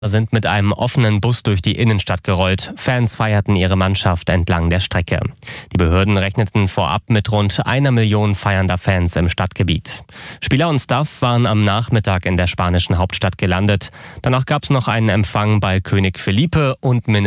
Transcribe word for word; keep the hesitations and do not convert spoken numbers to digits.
sind mit einem offenen Bus durch die Innenstadt gerollt. Fans feierten ihre Mannschaft entlang der Strecke. Die Behörden rechneten vorab mit rund einer Million feiernder Fans im Stadtgebiet. Spieler und Staff waren am Nachmittag in der spanischen Hauptstadt gelandet. Danach gab es noch einen Empfang bei König Felipe und Minister